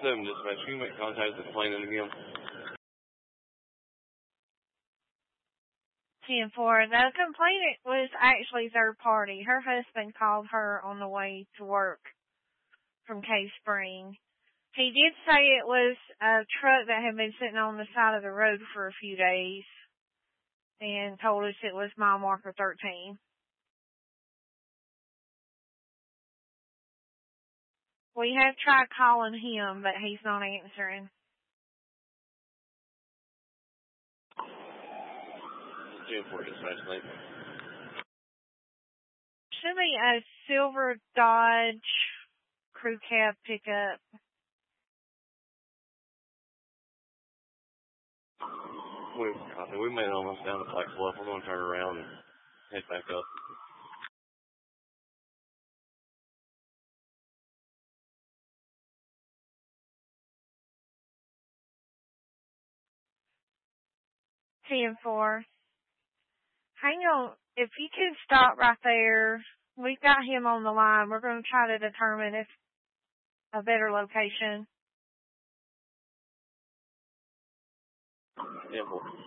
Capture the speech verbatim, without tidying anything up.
seven dispatch. Can you make contact with the complainant again? ten four. The complainant was actually third party. Her husband called her on the way to work from Cave Spring. He did say it was a truck that had been sitting on the side of the road for a few days and told us it was mile marker thirteen. We have tried calling him, but he's not answering. ten four dispatch, late. Should be a silver Dodge crew cab pickup. We, we made it almost down to Black Bluff. We're going to turn around and head back up. ten four. Hang on. If you could stop right there. We've got him on the line. We're going to try to determine if a better location. ten four.